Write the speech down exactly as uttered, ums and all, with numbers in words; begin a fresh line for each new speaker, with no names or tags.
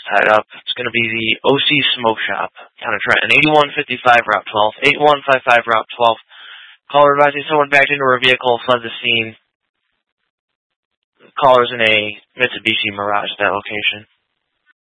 tied up. It's going to be the O C Smoke Shop down in Trenton, eighty-one fifty-five Route twelve, eighty-one fifty-five Route twelve. Caller advising someone backed into her vehicle, fled the scene. Caller's in a Mitsubishi Mirage at that location.